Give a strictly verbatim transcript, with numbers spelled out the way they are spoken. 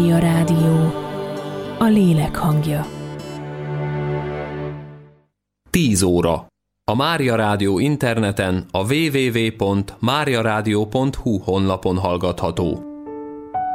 Mária Rádió, a lélek hangja. tíz óra. A Mária Rádió interneten a double-u double-u double-u pont mária rádió pont hu honlapon hallgatható.